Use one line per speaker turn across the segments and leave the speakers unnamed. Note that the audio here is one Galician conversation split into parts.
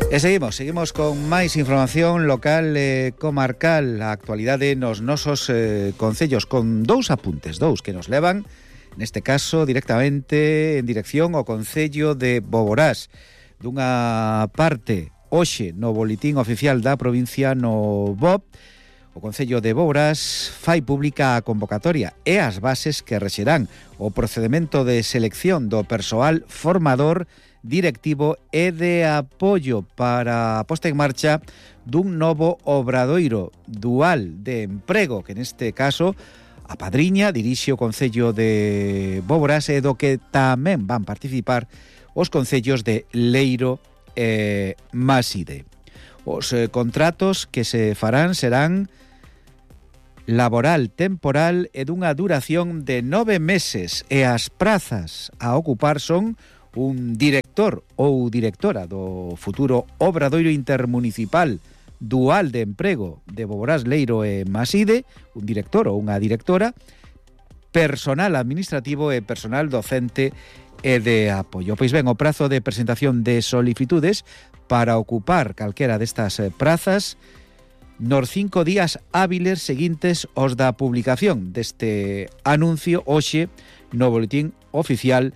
E seguimos con máis información local e comarcal, a actualidade nos nosos concellos, con dous apuntes, que nos levan, neste caso, directamente en dirección ao concello de Boborás. Dunha parte, hoxe, no boletín oficial da provincia, no BOP, o concello de Boborás fai pública a convocatoria e as bases que rexerán o procedemento de selección do persoal formador, directivo e de apoio para a posta en marcha dun novo obradoiro dual de emprego que neste caso a padriña dirixe o concello de Boborás e do que tamén van participar os concellos de Leiro e Maside. Os contratos que se farán serán laboral temporal e dunha duración de 9 meses e as prazas a ocupar son un director ou directora do futuro obradoiro intermunicipal dual de emprego de Boborás, Leiro e Maside, un director ou unha directora, personal administrativo e personal docente e de apoio. Pois ben, o prazo de presentación de solicitudes para ocupar calquera destas prazas nos 5 días hábiles seguintes aos da publicación deste anuncio hoxe no boletín oficial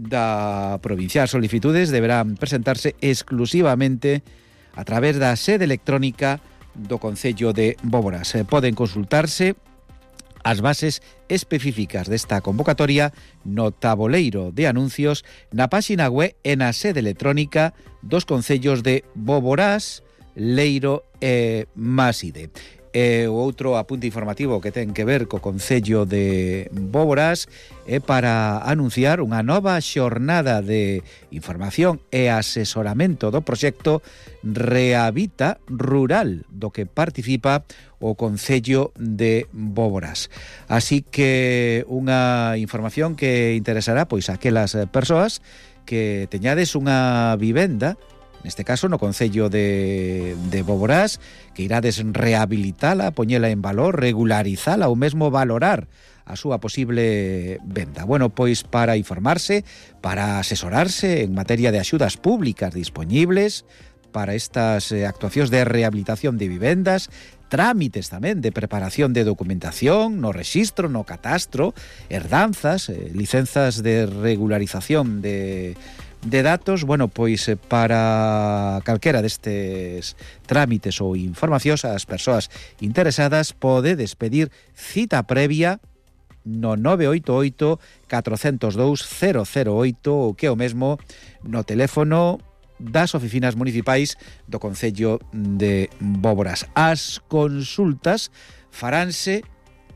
da provincia. As solicitudes deberán presentarse exclusivamente a través da sede electrónica do concello de Boborás. Poden consultarse as bases específicas desta convocatoria no taboleiro de anuncios na páxina web e na sede electrónica dos concellos de Boborás, Leiro e Maside. E o outro apunte informativo que ten que ver co concello de Boborás é para anunciar unha nova xornada de información e asesoramento do proxecto Rehabita Rural, do que participa o concello de Boborás. Así que unha información que interesará pois a aquelas persoas que teñades unha vivenda, neste caso no concello de Boborás, que irades rehabilitala, poñela en valor, regularizala ou mesmo valorar a súa posible venda. Bueno, pois para informarse, para asesorarse en materia de axudas públicas dispoñibles para estas actuacións de rehabilitación de vivendas, trámites tamén de preparación de documentación no rexistro, no catastro, herdanzas, licenzas de regularización de datos, bueno, pois para calquera destes trámites ou informacións as persoas interesadas podedes pedir cita previa no 988 402 008 ou que é o mesmo no teléfono das oficinas municipais do concello de Boborás. As consultas faránse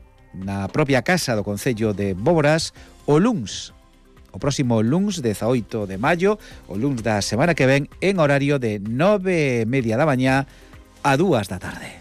na propia casa do concello de Boborás o luns, o próximo luns 18 de maio, o luns da semana que ven, en horario de 9:30 da mañá a 2 da tarde.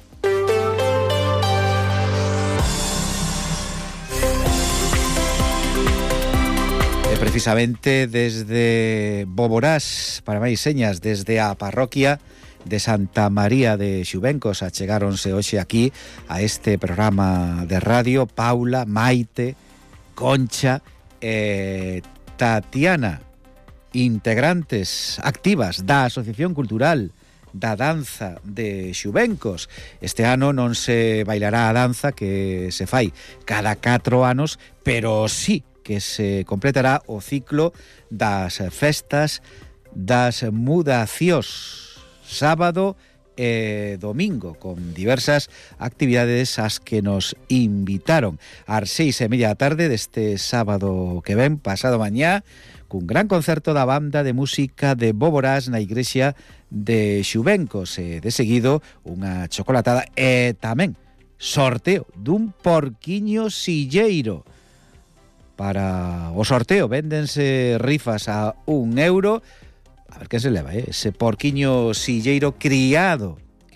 E precisamente desde Boborás, para máis señas, desde a parroquia de Santa María de Xubencos, achegáronse hoxe aquí a este programa de radio Paula, Maite, Concha e Tatiana, integrantes activas da Asociación Cultural da Danza de Xubencos. Este ano non se bailará a danza que se fai cada 4 anos, pero sí que se completará o ciclo das festas das mudacións, sábado e domingo, con diversas actividades ás que nos invitaron. Ás 6:30 da tarde deste sábado que ven, pasado mañá, cun gran concerto da banda de música de Boborás na igrexa de Xubencos, e de seguido unha chocolatada e tamén sorteo dun porquiño silleiro. Para o sorteo véndense rifas a €1. A ver que se leva, ese porquiño silleiro criado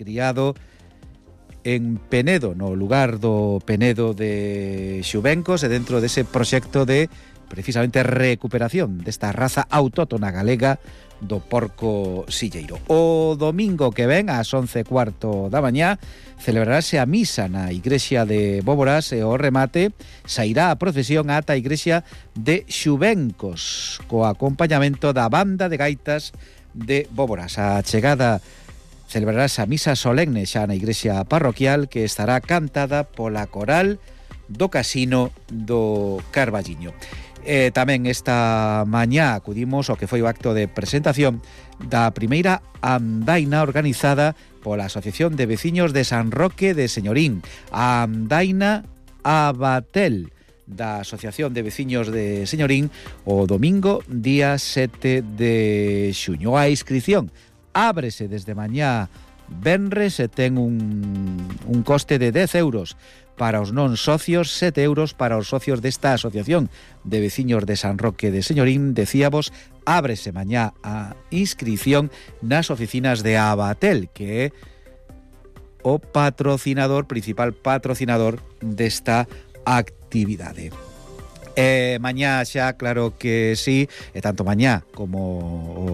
en Penedo, no lugar do Penedo de Xubencos, e dentro dese proxecto de precisamente recuperación desta raza autóctona galega do porco silleiro. O domingo que ven, ás 11:15 da mañá, celebrarase a misa na igrexa de Boborás e o remate sairá a procesión ata a igrexa de Xubencos, co acompañamento da banda de gaitas de Bóboras. A chegada celebrarase a misa solemne xa na igrexa parroquial, que estará cantada pola coral do Casino do Carballiño. Tamén esta mañá acudimos ao que foi o acto de presentación da primeira andaina organizada pola Asociación de Veciños de San Roque de Señorín, a andaina Abatel da Asociación de Veciños de Señorín, o domingo día 7 de xuño. A inscripción ábrese desde mañá venres e ten un coste de 10 euros para os non socios, 7 euros para os socios desta Asociación de Veciños de San Roque de Señorín. Decíamos, ábrese mañá a inscripción nas oficinas de Abatel, que é o principal patrocinador desta actividade. Mañá xa, claro que sí, e tanto mañá como